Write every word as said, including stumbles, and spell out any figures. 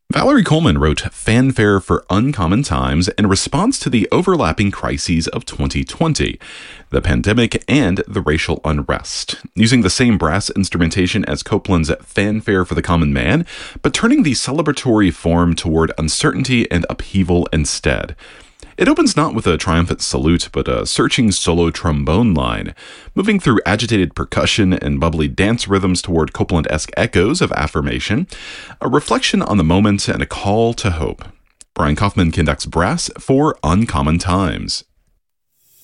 Valerie Coleman wrote Fanfare for Uncommon Times in response to the overlapping crises of twenty twenty, the pandemic and the racial unrest, using the same brass instrumentation as Copland's Fanfare for the Common Man, but turning the celebratory form toward uncertainty and upheaval instead. It opens not with a triumphant salute, but a searching solo trombone line, moving through agitated percussion and bubbly dance rhythms toward Copland-esque echoes of affirmation, a reflection on the moment and a call to hope. Brian Kaufman conducts brass for Uncommon Times.